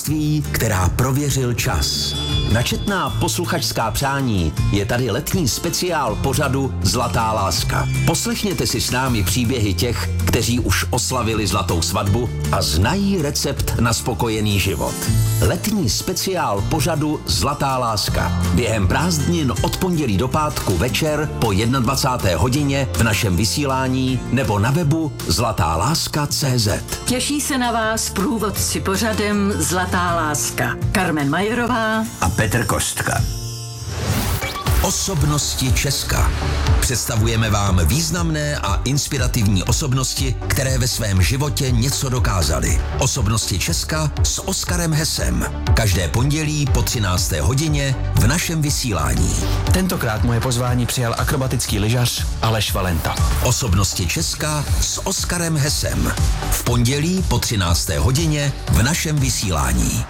tajemství, která prověřil čas. Na četná posluchačská přání je tady letní speciál pořadu Zlatá láska. Poslechněte si s námi příběhy těch, kteří už oslavili zlatou svatbu a znají recept na spokojený život. Letní speciál pořadu Zlatá láska. Během prázdnin od pondělí do pátku večer po 21. hodině v našem vysílání nebo na webu zlatáláska.cz. Těší se na vás průvodci pořadem Zlatá láska. Carmen Majerová a Petr Kostka. Osobnosti Česka. Představujeme vám významné a inspirativní osobnosti, které ve svém životě něco dokázaly. Osobnosti Česka s Oskarem Hesem. Každé pondělí po 13. hodině v našem vysílání. Tentokrát moje pozvání přijal akrobatický lyžař Aleš Valenta. Osobnosti Česka s Oskarem Hesem. V pondělí po 13. hodině v našem vysílání.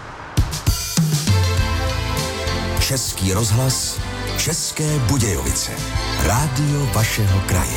Český rozhlas, České Budějovice. Rádio vašeho kraje.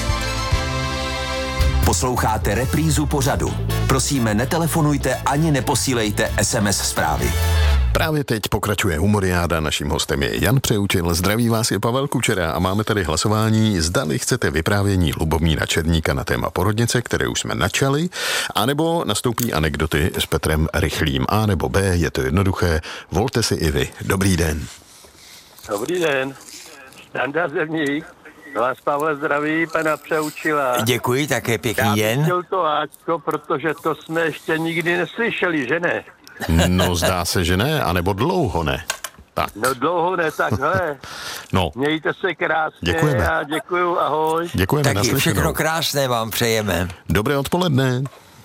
Posloucháte reprízu pořadu. Prosíme, netelefonujte ani neposílejte SMS zprávy. Právě teď pokračuje Humoriáda, naším hostem je Jan Přeučil, zdraví vás je Pavel Kučera a máme tady hlasování, zdali chcete vyprávění Lubomíra Černíka na téma porodnice, které už jsme načali, anebo nastoupí anekdoty s Petrem Rychlým, A nebo B, je to jednoduché, volte si i vy. Dobrý den. Dobrý den, Standa Zemník, vás Pavle zdraví, pana Přeučila. Děkuji, také pěkný den. Já bych chtěl to áčko, protože to jsme ještě nikdy neslyšeli, že ne? No zdá se, že ne, anebo dlouho ne. Tak. No dlouho ne, tak hele. No. Mějte se krásně. Děkujeme. A děkuju, ahoj. Děkujeme, taky naslyšenou. všechno krásné vám přejeme. Dobré odpoledne.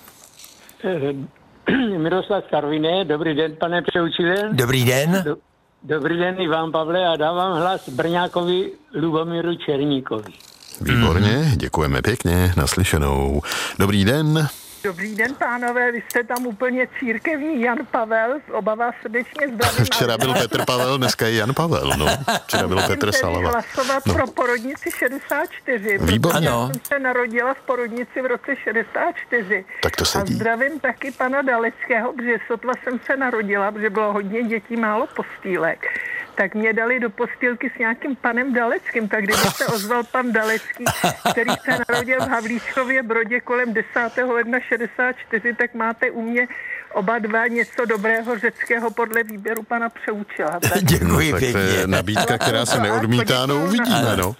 Miroslav Karviné, dobrý den, pane Přeučile. Dobrý den. Dobrý den i vám, Pavle, a dávám hlas Brňákovi Lubomíru Černíkovi. Výborně, děkujeme pěkně, naslyšenou. Dobrý den. Dobrý den, pánové, vy jste tam úplně církevní Jan Pavel, oba vás srdečně zdravím. Včera byl Petr Pavel, dneska je Jan Pavel, no. Včera byl Petr Salava. Hlasovat pro porodnici 64, Výborně. protože jsem se narodila v porodnici v roce 64. Tak to sedí. A zdravím taky pana Daleckého, protože sotva jsem se narodila, protože bylo hodně dětí, málo postýlek. Tak mě dali do postýlky s nějakým panem Daleckým, tak kdyby se ozval pan Dalecký, který se narodil v Havlíčkově Brodě kolem 10. ledna 64, tak máte u mě oba dva něco dobrého řeckého podle výběru pana Přeučila. Děkuji tak pěkně. to je nabídka, která se neodmítá, no uvidíme, no.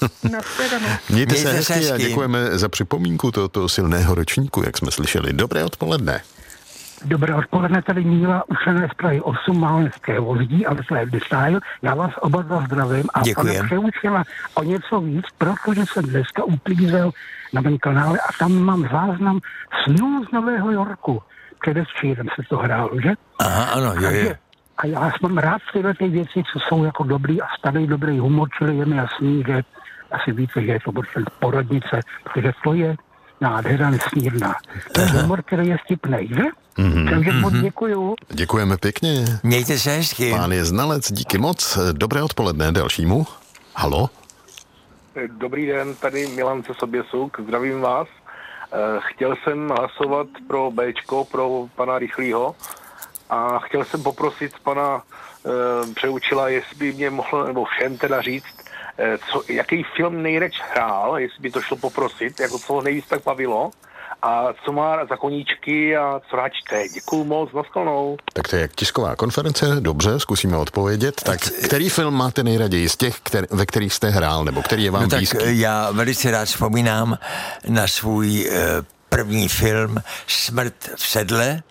Mějte se hezky a děkujeme za připomínku tohoto silného ročníku, jak jsme slyšeli. Dobré odpoledne. Dobré odpoledne, tady Míla Ušené z Prahy 8, Málenské Vozdí, ale to je Design. Já vás oba dva zdravím a pana Přeučila o něco víc, protože jsem dneska uklízel na mém kanále a tam mám záznam Snů z Nového Yorku. Předevčírem se to hrálo, že? Aha, ano, jo. A já mám rád tyhle ty věci, co jsou jako dobrý a starý dobrý humor, čili je mi jasný, že asi víte, že je to porodnice, protože to je nádhera nesmírná. To je humor, který je vtipnej, že? Takže moc děkuju. Děkujeme pěkně. Mějte se hezky. Pán je znalec, díky moc. Dobré odpoledne dalšímu. Halo? Dobrý den, tady Milan ze Soběsuk, zdravím vás. Chtěl jsem hlasovat pro Bčko, pro pana Rychlýho a chtěl jsem poprosit pana Přeučila, jestli by mě mohl, nebo všem teda říct, jaký film nejradši hrál, jestli by to šlo poprosit, jako co ho nejvíc tak bavilo, a co má za koníčky a co rád čte. Děkuju moc, naschledanou. Tak to je jak tisková konference, dobře, zkusíme odpovědět. Tak který film máte nejraději z těch, ve kterých jste hrál, nebo který je vám blízký? Tak já velice rád vzpomínám na svůj první film Smrt v sedle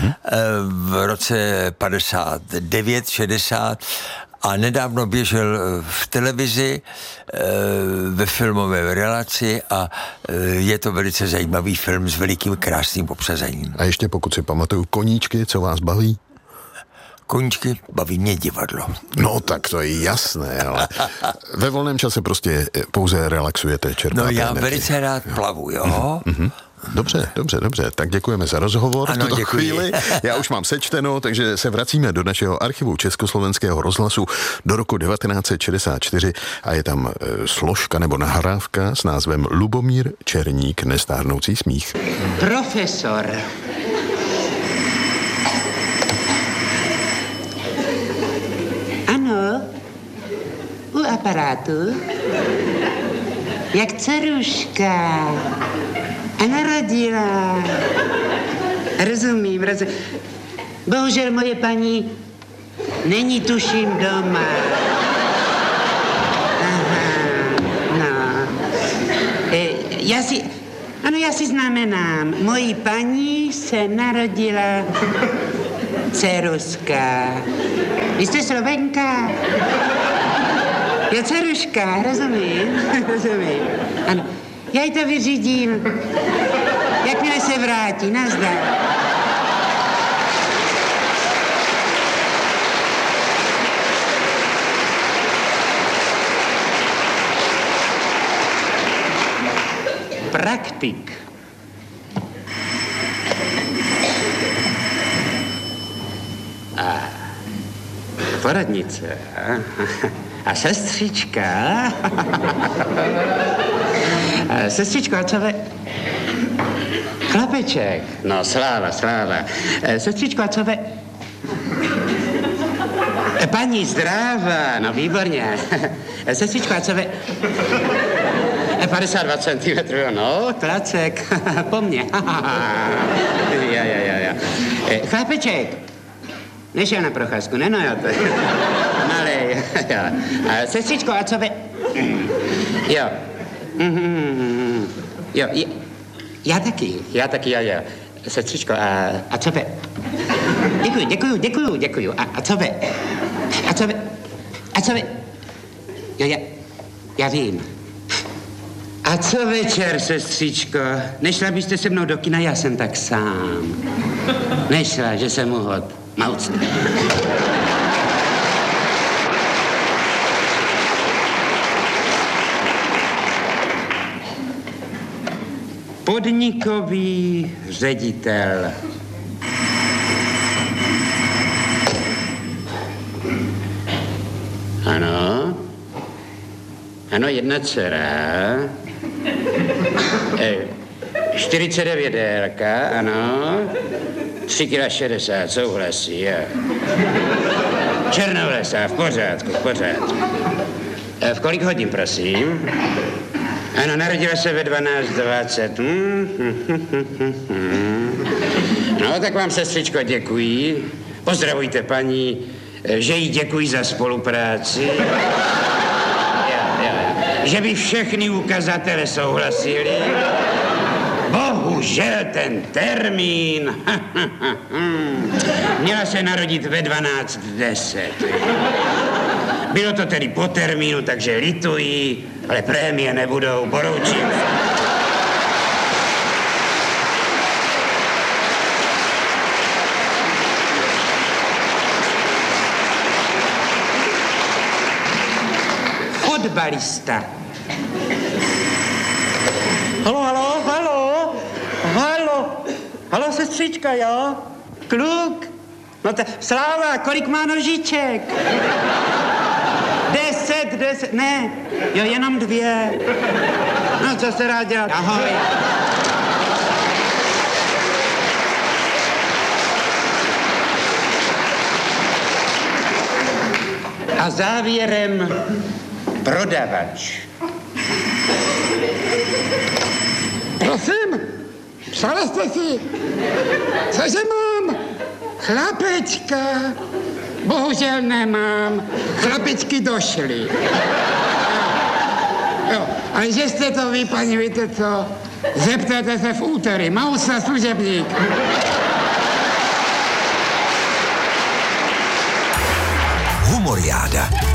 v roce 59, 60 a nedávno běžel v televizi ve filmové relaci a je to velice zajímavý film s velikým krásným obsazením. A ještě pokud si pamatuju koníčky, co vás baví? Koníčky, baví mě divadlo. No tak to je jasné, ale ve volném čase prostě pouze relaxujete, čerpáte No já energii. velice rád plavu, jo? Dobře. Tak děkujeme za rozhovor ano, v tuto děkuji. chvíli. Já už mám sečteno, takže se vracíme do našeho archivu Československého rozhlasu do roku 1964 a je tam složka nebo nahrávka s názvem Lubomír Černík, nestárnoucí smích. Profesor. aparátu? Jak dceruška. A narodila. Rozumím. Bohužel moje paní není tuším doma. Aha, no. Já si znamenám. Mojí paní se narodila dceruška. Vy jste Slovenka? Je dceruška, rozumím. Ano, já jí to vyřídím. Jakmile se vrátí, nazdar. Praktik. Poradnice. A sestřička. Sestřičko, a co vy? Chlapeček. No, sláva. Sestřičko, a co vy? Paní zdráva, no výborně. Sestřičko, a co vy? 52 cm, no, klacek, po mně. Ja. Chlapeček, nešel na procházku, nenojel to. Malej, ja. Sestřičko, a co vy? Jo. Jo, já taky, jo. Sestřičko, a co vy? Děkuju. A co vy? A co vy? Jo, já vím. A co večer, sestřičko? Nešla byste se mnou do kina, já jsem tak sám. Nešla, že jsem uhod. Mauc. Podnikový ředitel. Ano, jedna dcera. 49 délka, ano. 3,60 kg, souhlasí, jo. Černovlesá, v pořádku. V kolik hodin, prosím? Ano, narodila se ve 12:20. No, tak vám, sestřičko, děkuji. Pozdravujte paní, že jí děkuji za spolupráci. Že by všechny ukazatele souhlasili. Bohužel ten termín. Měla se narodit ve 12:10. Bylo to tedy po termínu, takže lituji, ale prémie nebudou, poroučím. Fotbalista. Halo, sestřička, jo? Kluk? No Sláva, kolik má nožiček? 10, ne, jo, jenom 2. No, co se rád dělat? Ahoj. A závěrem prodavač. Prosím, psala jste si, cože mám? Chlapečka. Bohužel nemám. Chlapečky došly. Jo, a že jste to vy, paní, víte co? Zeptejte se v úterý. Mausa, služebník. Humoriáda.